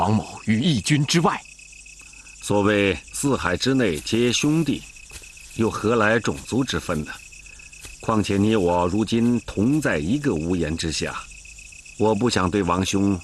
王某于义军之外。 所谓四海之内皆兄弟，又何来种族之分呢？况且你我如今同在一个屋檐之下，我不想对王兄